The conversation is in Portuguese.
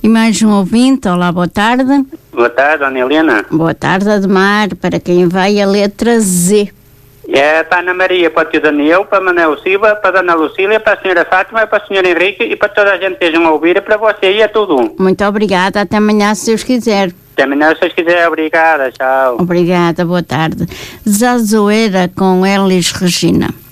E mais um ouvinte, olá, boa tarde. Boa tarde, Dona Helena. Boa tarde, Ademar, para quem vai a letra Z. É para a Ana Maria, para o tio Daniel, para a Manel Silva, para a Dona Lucília, para a senhora Fátima, para a senhora Henrique e para toda a gente que estejam a ouvir, para você e é tudo. Muito obrigada, até amanhã, se Deus quiser. Até amanhã, se vocês quiserem. Obrigada, tchau. Obrigada, boa tarde. Zazoeira com Elis Regina.